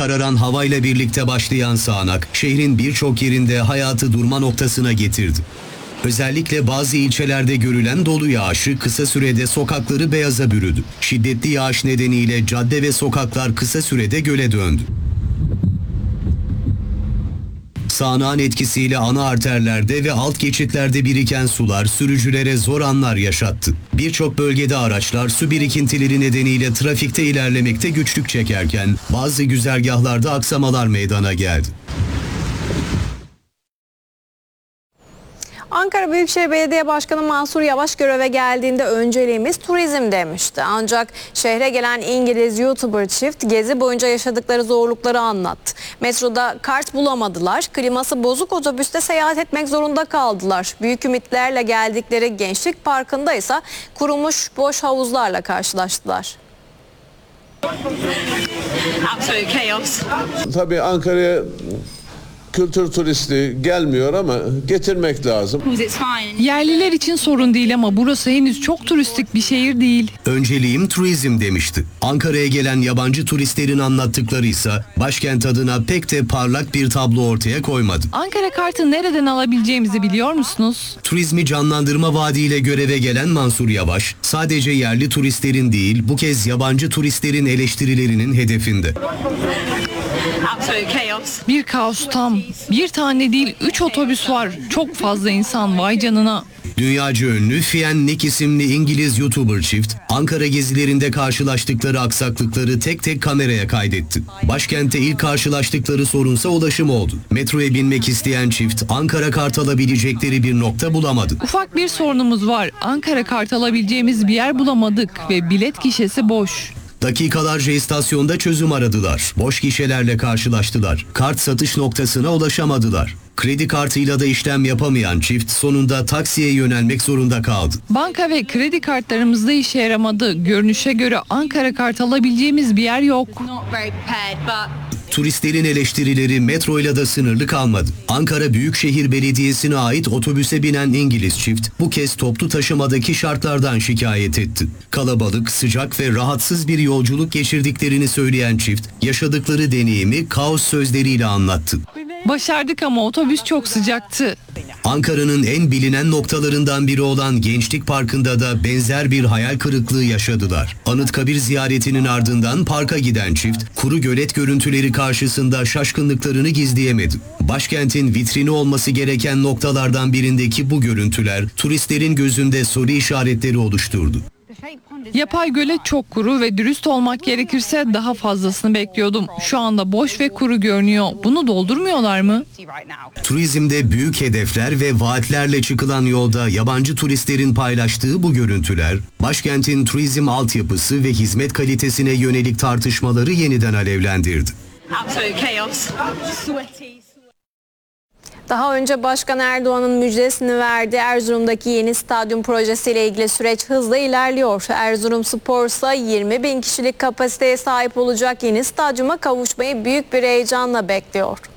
kararan havayla birlikte başlayan sağanak, şehrin birçok yerinde hayatı durma noktasına getirdi. Özellikle bazı ilçelerde görülen dolu yağışı kısa sürede sokakları beyaza bürüdü. Şiddetli yağış nedeniyle cadde ve sokaklar kısa sürede göle döndü. Sağanağın etkisiyle ana arterlerde ve alt geçitlerde biriken sular sürücülere zor anlar yaşattı. Birçok bölgede araçlar su birikintileri nedeniyle trafikte ilerlemekte güçlük çekerken bazı güzergahlarda aksamalar meydana geldi. Ankara Büyükşehir Belediye Başkanı Mansur Yavaş göreve geldiğinde önceliğimiz turizm demişti. Ancak şehre gelen İngiliz YouTuber çift gezi boyunca yaşadıkları zorlukları anlattı. Metroda kart bulamadılar, kliması bozuk otobüste seyahat etmek zorunda kaldılar. Büyük ümitlerle geldikleri Gençlik Parkı'nda ise kurumuş boş havuzlarla karşılaştılar. Tabii Ankara'ya kültür turisti gelmiyor ama getirmek lazım. Yerliler için sorun değil ama burası henüz çok turistik bir şehir değil. Önceliğim turizm demişti. Ankara'ya gelen yabancı turistlerin anlattıkları ise başkent adına pek de parlak bir tablo ortaya koymadı. Ankara kartı nereden alabileceğimizi biliyor musunuz? Turizmi canlandırma vaadiyle göreve gelen Mansur Yavaş, sadece yerli turistlerin değil, bu kez yabancı turistlerin eleştirilerinin hedefinde. Bir kaos tam. Bir tane değil 3 otobüs var. Çok fazla insan, vay canına. Dünyaca ünlü Fian Nick isimli İngiliz YouTuber çift, Ankara gezilerinde karşılaştıkları aksaklıkları tek tek kameraya kaydetti. Başkentte ilk karşılaştıkları sorunsa ulaşım oldu. Metroya binmek isteyen çift, Ankara kart alabilecekleri bir nokta bulamadı. Ufak bir sorunumuz var. Ankara kart alabileceğimiz bir yer bulamadık ve bilet gişesi boş. Dakikalarca istasyonda çözüm aradılar. Boş gişelerle karşılaştılar. Kart satış noktasına ulaşamadılar. Kredi kartıyla da işlem yapamayan çift sonunda taksiye yönelmek zorunda kaldı. Banka ve kredi kartlarımızda işe yaramadı. Görünüşe göre Ankara kart alabileceğimiz bir yer yok. Turistlerin eleştirileri metroyla da sınırlı kalmadı. Ankara Büyükşehir Belediyesi'ne ait otobüse binen İngiliz çift bu kez toplu taşımadaki şartlardan şikayet etti. Kalabalık, sıcak ve rahatsız bir yolculuk geçirdiklerini söyleyen çift yaşadıkları deneyimi kaos sözleriyle anlattı. Başardık ama otobüs çok sıcaktı. Ankara'nın en bilinen noktalarından biri olan Gençlik Parkı'nda da benzer bir hayal kırıklığı yaşadılar. Anıtkabir ziyaretinin ardından parka giden çift, kuru gölet görüntüleri karşısında şaşkınlıklarını gizleyemedi. Başkentin vitrini olması gereken noktalardan birindeki bu görüntüler, turistlerin gözünde soru işaretleri oluşturdu. Yapay gölet çok kuru ve dürüst olmak gerekirse daha fazlasını bekliyordum. Şu anda boş ve kuru görünüyor. Bunu doldurmuyorlar mı? Turizmde büyük hedefler ve vaatlerle çıkılan yolda yabancı turistlerin paylaştığı bu görüntüler, başkentin turizm altyapısı ve hizmet kalitesine yönelik tartışmaları yeniden alevlendirdi. Daha önce Başkan Erdoğan'ın müjdesini verdiği Erzurum'daki yeni stadyum projesiyle ilgili süreç hızla ilerliyor. Erzurumspor ise 20.000 kişilik kapasiteye sahip olacak yeni stadyuma kavuşmayı büyük bir heyecanla bekliyor.